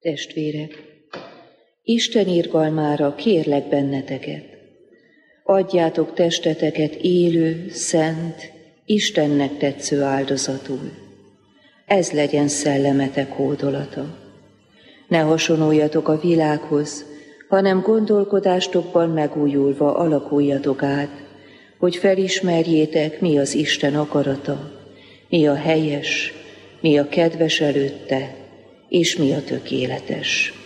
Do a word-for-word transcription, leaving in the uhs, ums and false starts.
Testvérek, Isten irgalmára kérlek benneteket, adjátok testeteket élő, szent, Istennek tetsző áldozatul. Ez legyen szellemetek hódolata. Ne hasonoljatok a világhoz, hanem gondolkodástokban megújulva alakuljatok át, hogy felismerjétek, mi az Isten akarata, mi a helyes, mi a kedves előtte, és mi a tökéletes.